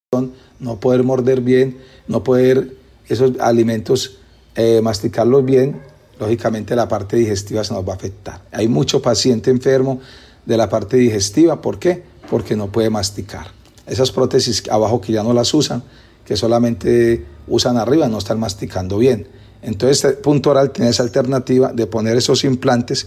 no poder morder bien, no poder esos alimentos masticarlos bien, lógicamente la parte digestiva se nos va a afectar. Hay mucho paciente enfermo de la parte digestiva, ¿por qué? Porque no puede masticar. Esas prótesis abajo que ya no las usan, que solamente usan arriba, no están masticando bien. Entonces, Punto Oral tiene esa alternativa de poner esos implantes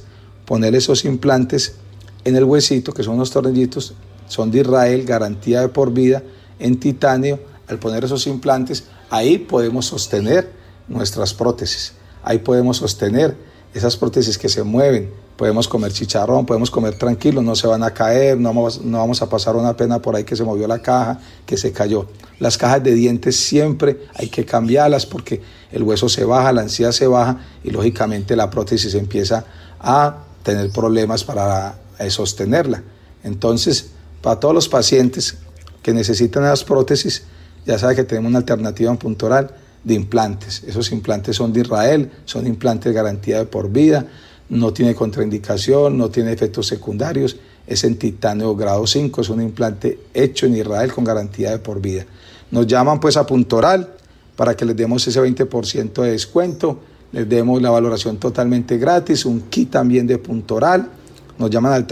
en el huesito, que son unos tornillitos, son de Israel, garantía de por vida, en titanio. Al poner esos implantes, ahí podemos sostener nuestras prótesis, ahí podemos sostener esas prótesis que se mueven, podemos comer chicharrón, podemos comer tranquilo, no se van a caer, no vamos a pasar una pena por ahí que se movió la caja, que se cayó. Las cajas de dientes siempre hay que cambiarlas porque el hueso se baja, la encía se baja y lógicamente la prótesis empieza a tener problemas para sostenerla. Entonces, para todos los pacientes que necesitan las prótesis, ya saben que tenemos una alternativa en Punto Oral de implantes. Esos implantes son de Israel, son implantes de garantía de por vida, no tiene contraindicación, no tiene efectos secundarios, es en titanio grado 5, es un implante hecho en Israel con garantía de por vida. Nos llaman pues a Punto Oral para que les demos ese 20% de descuento, les demos la valoración totalmente gratis, un kit también de Punto Oral. Nos llaman al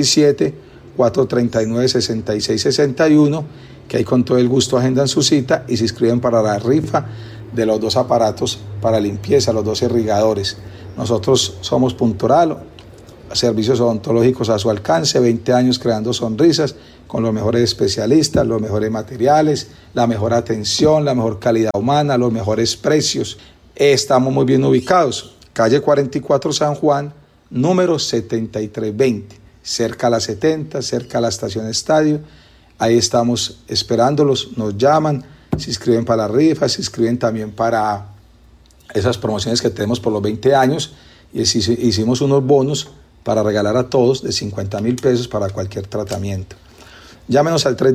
317-439-6661, que ahí con todo el gusto agendan su cita y se inscriben para la rifa de los 2 aparatos para limpieza, los 2 irrigadores. Nosotros somos Punto Oral, servicios odontológicos a su alcance, 20 años creando sonrisas con los mejores especialistas, los mejores materiales, la mejor atención, la mejor calidad humana, los mejores precios. Estamos muy bien ubicados, calle 44 San Juan, número 7320, cerca a la 70, cerca a la estación Estadio. Ahí estamos esperándolos, nos llaman, se inscriben para la rifa, se inscriben también para esas promociones que tenemos por los 20 años y hicimos unos bonos para regalar a todos de 50,000 pesos para cualquier tratamiento. Llámenos al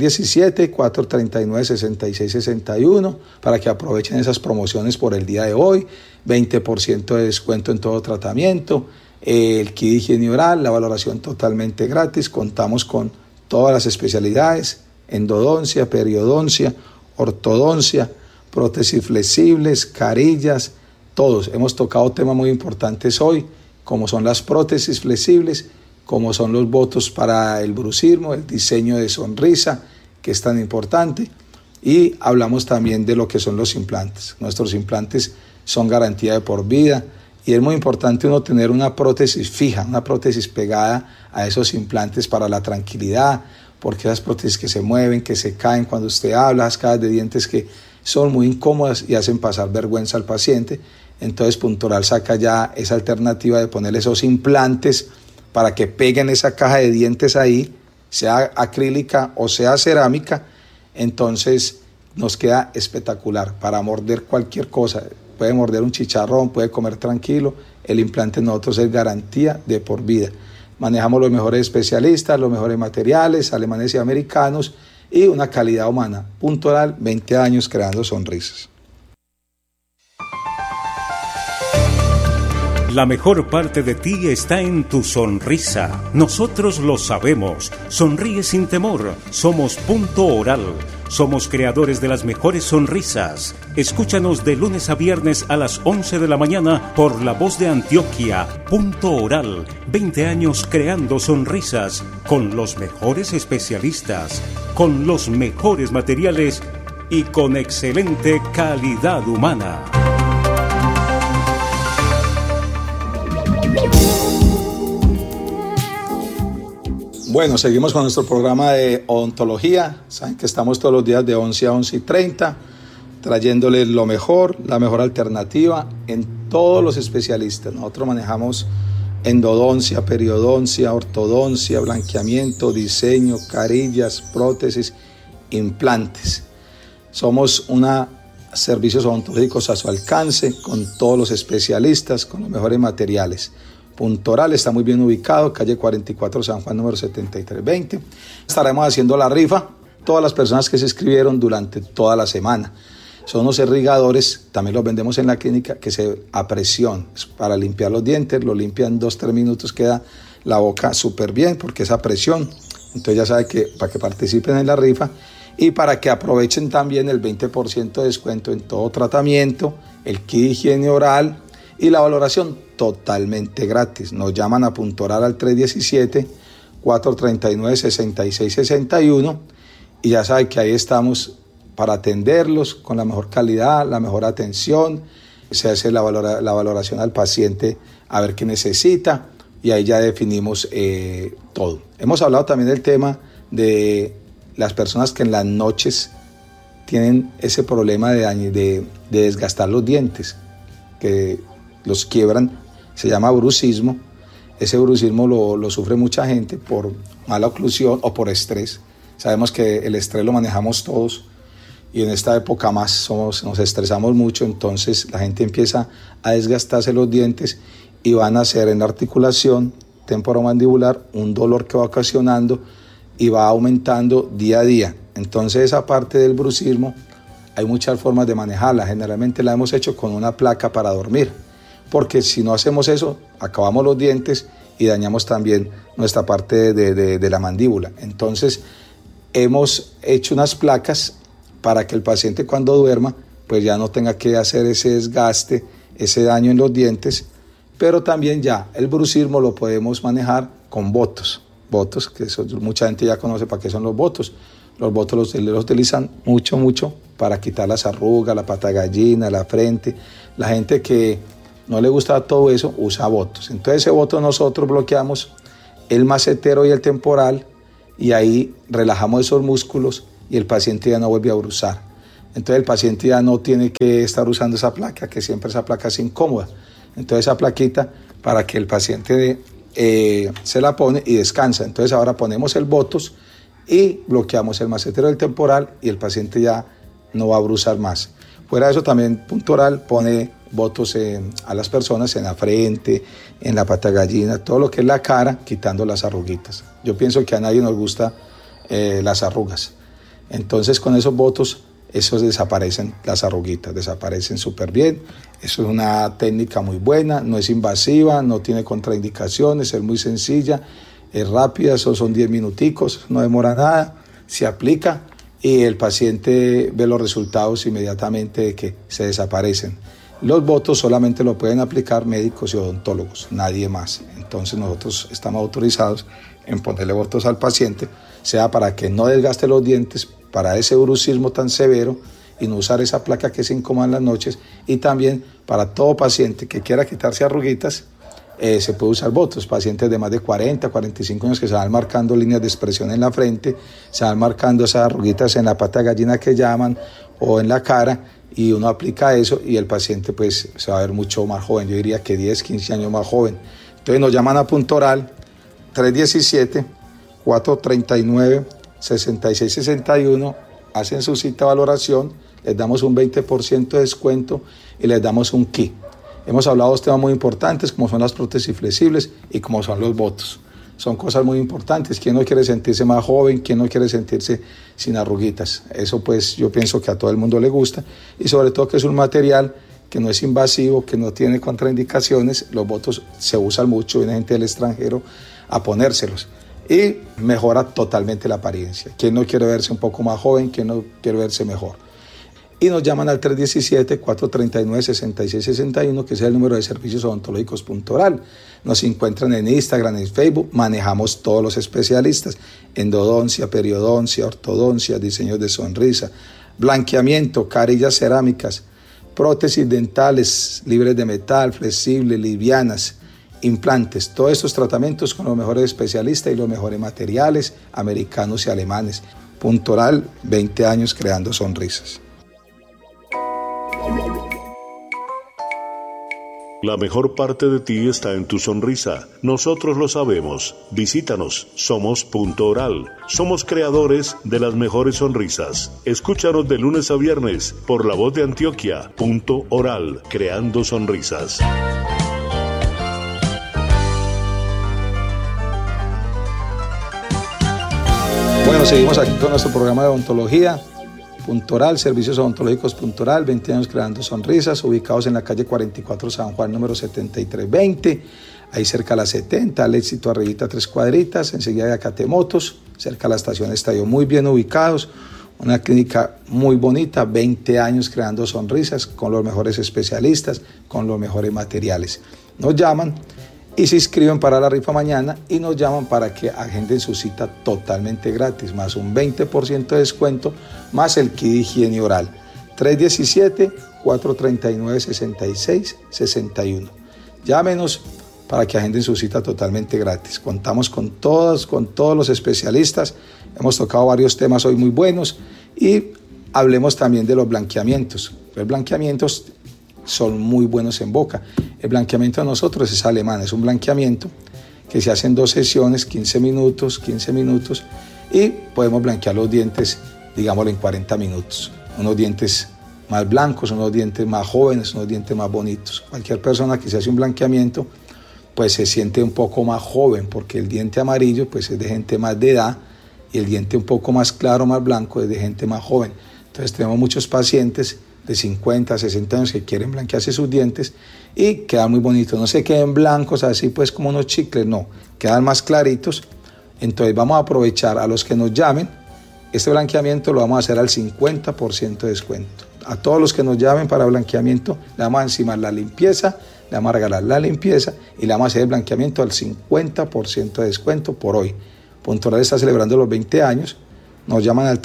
317-439-6661 para que aprovechen esas promociones por el día de hoy, 20% de descuento en todo tratamiento, el kit de higiene oral, la valoración totalmente gratis, contamos con todas las especialidades, endodoncia, periodoncia, ortodoncia, prótesis flexibles, carillas, todos. Hemos tocado temas muy importantes hoy, como son las prótesis flexibles, como son los botos para el bruxismo, el diseño de sonrisa, que es tan importante, y hablamos también de lo que son los implantes. Nuestros implantes son garantía de por vida, y es muy importante uno tener una prótesis fija, una prótesis pegada a esos implantes para la tranquilidad, porque esas prótesis que se mueven, que se caen cuando usted habla, las cajas de dientes que son muy incómodas y hacen pasar vergüenza al paciente. Entonces Punto Oral saca ya esa alternativa de ponerle esos implantes para que peguen esa caja de dientes ahí, sea acrílica o sea cerámica. Entonces nos queda espectacular para morder cualquier cosa. Puede morder un chicharrón, puede comer tranquilo. El implante de nosotros es garantía de por vida. Manejamos los mejores especialistas, los mejores materiales, alemanes y americanos, y una calidad humana. Punto Oral, 20 años creando sonrisas. La mejor parte de ti está en tu sonrisa. Nosotros lo sabemos. Sonríe sin temor. Somos Punto Oral. Somos creadores de las mejores sonrisas. Escúchanos de lunes a viernes a las 11 de la mañana por La Voz de Antioquia. Punto Oral. 20 años creando sonrisas con los mejores especialistas, con los mejores materiales y con excelente calidad humana. Bueno, seguimos con nuestro programa de odontología. Saben que estamos todos los días de 11 a 11:30, trayéndoles lo mejor, la mejor alternativa en todos los especialistas. Nosotros manejamos endodoncia, periodoncia, ortodoncia, blanqueamiento, diseño, carillas, prótesis, implantes. Somos servicios odontológicos a su alcance, con todos los especialistas, con los mejores materiales. Punto Oral está muy bien ubicado, calle 44 San Juan, número 7320. Estaremos haciendo la rifa, todas las personas que se inscribieron durante toda la semana. Son unos irrigadores, también los vendemos en la clínica, a presión, es para limpiar los dientes, lo limpian 2-3 minutos, queda la boca súper bien porque es a presión. Entonces ya sabe que para que participen en la rifa. Y para que aprovechen también el 20% de descuento en todo tratamiento, el kit de higiene oral y la valoración totalmente gratis. Nos llaman a Puntoral al 317-439-6661 y ya saben que ahí estamos para atenderlos con la mejor calidad, la mejor atención. Se hace la valoración al paciente a ver qué necesita y ahí ya definimos todo. Hemos hablado también del tema de las personas que en las noches tienen ese problema de desgastar los dientes, que los quiebran, se llama brucismo. Ese brucismo lo sufre mucha gente por mala oclusión o por estrés. Sabemos que el estrés lo manejamos todos y en esta época más nos estresamos mucho, entonces la gente empieza a desgastarse los dientes y van a hacer en la articulación temporomandibular un dolor que va ocasionando y va aumentando día a día. Entonces esa parte del brucismo hay muchas formas de manejarla. Generalmente la hemos hecho con una placa para dormir, porque si no hacemos eso, acabamos los dientes y dañamos también nuestra parte de la mandíbula. Entonces hemos hecho unas placas para que el paciente cuando duerma pues ya no tenga que hacer ese desgaste, ese daño en los dientes, pero también ya el brucismo lo podemos manejar con botos, que mucha gente ya conoce para qué son los botos. Los botos los utilizan mucho para quitar las arrugas, la pata de gallina, la frente. La gente que no le gusta todo eso usa botos. Entonces ese boto nosotros bloqueamos el macetero y el temporal y ahí relajamos esos músculos y el paciente ya no vuelve a bruzar. Entonces el paciente ya no tiene que estar usando esa placa, que siempre esa placa es incómoda. Entonces esa plaquita para que el paciente se la pone y descansa. Entonces ahora ponemos el botos y bloqueamos el macetero del temporal y el paciente ya no va a bruzar más. Fuera de eso también Puntoral pone botos a las personas en la frente, en la pata de gallina, todo lo que es la cara, quitando las arruguitas. Yo pienso que a nadie nos gusta las arrugas. Entonces con esos botos, esos desaparecen las arruguitas, desaparecen súper bien. Eso es una técnica muy buena, no es invasiva, no tiene contraindicaciones, es muy sencilla, es rápida, esos son 10 minuticos, no demora nada, se aplica y el paciente ve los resultados inmediatamente de que se desaparecen. Los botos solamente lo pueden aplicar médicos y odontólogos, nadie más. Entonces nosotros estamos autorizados en ponerle botos al paciente, sea para que no desgaste los dientes, para ese brucismo tan severo y no usar esa placa que se incómoda en las noches, y también para todo paciente que quiera quitarse arruguitas, se puede usar botos. Pacientes de más de 40, 45 años que se van marcando líneas de expresión en la frente, se van marcando esas arruguitas en la pata de gallina que llaman o en la cara, y uno aplica eso y el paciente pues se va a ver mucho más joven, yo diría que 10, 15 años más joven. Entonces nos llaman a Puntoral 317-439-6661, hacen su cita de valoración, les damos un 20% de descuento y les damos un kit. Hemos hablado de temas muy importantes como son las prótesis flexibles y como son los botos. Son cosas muy importantes. ¿Quién no quiere sentirse más joven? ¿Quién no quiere sentirse sin arruguitas? Eso pues yo pienso que a todo el mundo le gusta y sobre todo que es un material que no es invasivo, que no tiene contraindicaciones. Los botos se usan mucho, viene gente del extranjero a ponérselos y mejora totalmente la apariencia. ¿Quién no quiere verse un poco más joven? ¿Quién no quiere verse mejor? Y nos llaman al 317-439-6661, que es el número de servicios odontológicos Puntoral. Nos encuentran en Instagram, en Facebook, manejamos todos los especialistas, endodoncia, periodoncia, ortodoncia, diseños de sonrisa, blanqueamiento, carillas cerámicas, prótesis dentales libres de metal, flexibles, livianas, implantes, todos estos tratamientos con los mejores especialistas y los mejores materiales americanos y alemanes. Puntoral, 20 años creando sonrisas. La mejor parte de ti está en tu sonrisa. Nosotros lo sabemos. Visítanos. Somos Puntoral. Somos creadores de las mejores sonrisas. Escúchanos de lunes a viernes por La Voz de Antioquia. Puntoral. Creando sonrisas. Bueno, seguimos aquí con nuestro programa de odontología. Puntoral, servicios odontológicos Puntoral, 20 años creando sonrisas, ubicados en la calle 44 San Juan, número 7320, ahí cerca a la 70, al Éxito arribita 3 cuadritas, enseguida de Acatemotos, cerca a la estación Estadio, muy bien ubicados, Una clínica muy bonita, 20 años creando sonrisas con los mejores especialistas, con los mejores materiales. Nos llaman y se inscriben para la rifa mañana y nos llaman para que agenden su cita totalmente gratis, más un 20% de descuento, más el kit de higiene oral. 317-439-6661. Llámenos para que agenden su cita totalmente gratis. Contamos con todos los especialistas. Hemos tocado varios temas hoy muy buenos y hablemos también de los blanqueamientos. Los blanqueamientos son muy buenos en boca. El blanqueamiento de nosotros es alemán, es un blanqueamiento que se hace en 2 sesiones, 15 minutos, y podemos blanquear los dientes, digámoslo, en 40 minutos. Unos dientes más blancos, unos dientes más jóvenes, unos dientes más bonitos. Cualquier persona que se hace un blanqueamiento, pues se siente un poco más joven, porque el diente amarillo pues es de gente más de edad y el diente un poco más claro, más blanco, es de gente más joven. Entonces tenemos muchos pacientes de 50, 60 años que quieren blanquearse sus dientes y quedan muy bonitos. No se queden blancos así pues como unos chicles, no, quedan más claritos. Entonces vamos a aprovechar a los que nos llamen. Este blanqueamiento lo vamos a hacer al 50% de descuento. A todos los que nos llamen para blanqueamiento le vamos a encimar la limpieza, le vamos a regalar la limpieza y le vamos a hacer el blanqueamiento al 50% de descuento por hoy. Punto Oral está celebrando los 20 años. Nos llaman al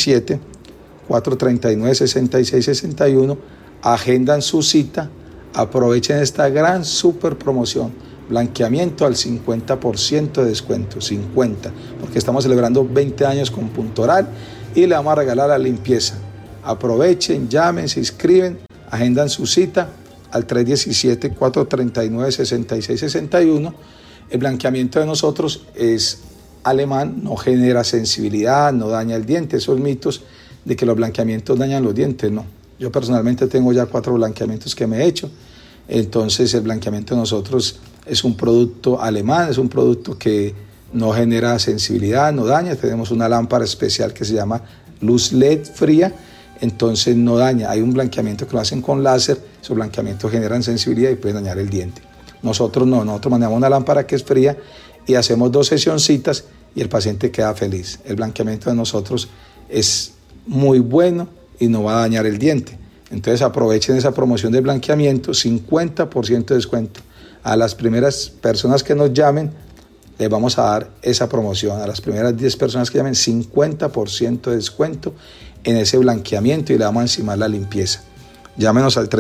317-439-6661, agendan su cita, aprovechen esta gran super promoción, blanqueamiento al 50% de descuento, 50, porque estamos celebrando 20 años con Punto Oral y le vamos a regalar la limpieza. Aprovechen, llamen, se inscriben, agendan su cita al 317-439-6661. El blanqueamiento de nosotros es alemán, no genera sensibilidad, no daña el diente. Esos mitos de que los blanqueamientos dañan los dientes, no. Yo personalmente tengo ya 4 blanqueamientos que me he hecho. Entonces el blanqueamiento de nosotros es un producto alemán, es un producto que no genera sensibilidad, no daña. Tenemos una lámpara especial que se llama luz LED fría, entonces no daña. Hay un blanqueamiento que lo hacen con láser, esos blanqueamientos generan sensibilidad y pueden dañar el diente. Nosotros no, nosotros manejamos una lámpara que es fría y hacemos 2 sesioncitas y el paciente queda feliz. El blanqueamiento de nosotros es muy bueno y no va a dañar el diente. Entonces aprovechen esa promoción de blanqueamiento, 50% de descuento. A las primeras personas que nos llamen, les vamos a dar esa promoción. A las primeras 10 personas que llamen, 50% de descuento en ese blanqueamiento y le vamos a encimar la limpieza. Llámenos al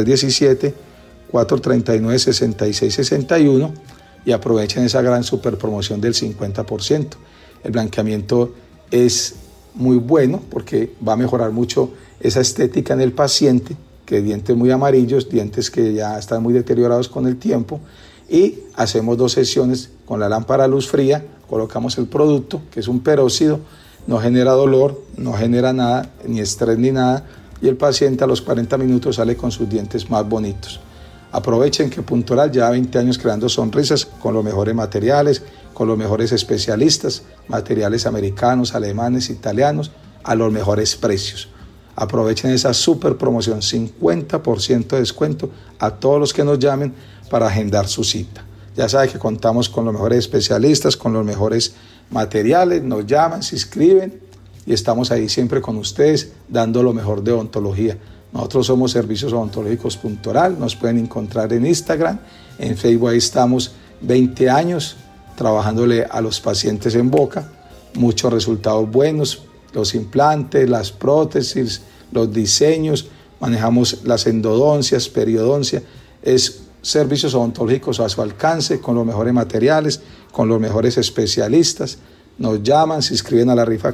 317-439-6661 y aprovechen esa gran super promoción del 50%. El blanqueamiento es muy bueno porque va a mejorar mucho esa estética en el paciente, que dientes muy amarillos, dientes que ya están muy deteriorados con el tiempo, y hacemos 2 sesiones con la lámpara luz fría, colocamos el producto, que es un peróxido, no genera dolor, no genera nada, ni estrés ni nada, y el paciente a los 40 minutos sale con sus dientes más bonitos. Aprovechen que Punto Oral lleva 20 años creando sonrisas con los mejores materiales, con los mejores especialistas, materiales americanos, alemanes, italianos, a los mejores precios. Aprovechen esa super promoción, 50% de descuento a todos los que nos llamen para agendar su cita. Ya saben que contamos con los mejores especialistas, con los mejores materiales, nos llaman, se inscriben y estamos ahí siempre con ustedes dando lo mejor de odontología. Nosotros somos Servicios Odontológicos Punto Oral, nos pueden encontrar en Instagram, en Facebook, ahí estamos 20 años trabajándole a los pacientes en boca, muchos resultados buenos, los implantes, las prótesis, los diseños, manejamos las endodoncias, periodoncia, es servicios odontológicos a su alcance, con los mejores materiales, con los mejores especialistas. Nos llaman, se inscriben a la rifa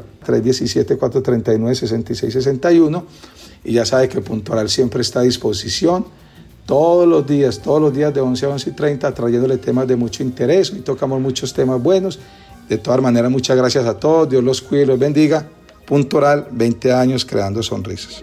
317-439-6661 y ya sabe que Punto Oral siempre está a disposición todos los días de 11 a 11:30 trayéndole temas de mucho interés. Hoy tocamos muchos temas buenos. De todas maneras, muchas gracias a todos, Dios los cuide y los bendiga. Punto Oral, 20 años creando sonrisas.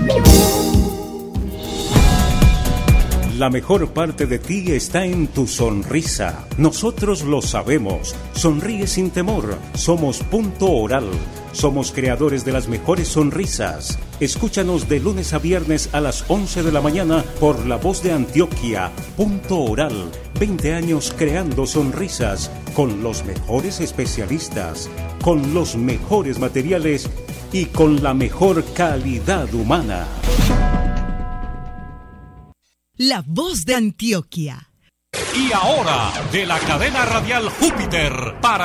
La mejor parte de ti está en tu sonrisa. Nosotros lo sabemos. Sonríe sin temor. Somos Punto Oral. Somos creadores de las mejores sonrisas. Escúchanos de lunes a viernes a las 11 de la mañana por La Voz de Antioquia. Punto Oral. 20 años creando sonrisas con los mejores especialistas, con los mejores materiales y con la mejor calidad humana. La voz de Antioquia. Y ahora, de la cadena radial Júpiter, para